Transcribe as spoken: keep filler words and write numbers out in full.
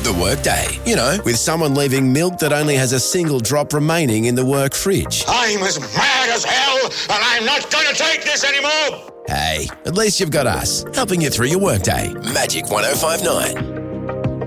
The workday. You know, with someone leaving milk that only has a single drop remaining in the work fridge. I'm as mad as hell, and I'm not going to take this anymore. Hey, at least you've got us, helping you through your workday. Magic one oh five nine.